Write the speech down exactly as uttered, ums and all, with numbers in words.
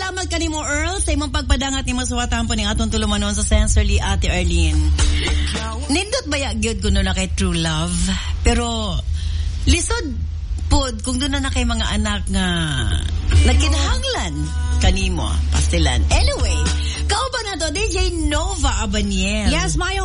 salamat kanimo Earl sa imong pagpadangat nimo sa watampo ning atong tulumanon sa Sensorly Ate Arlene. Nindot baya gyud kuno na kay true love, pero lisod pod kung doon na na kay mga anak nga nagkinahanglan kanimo pastilan. Anyway, kauban na to D J Nova Abaniel. Yes, Mayo.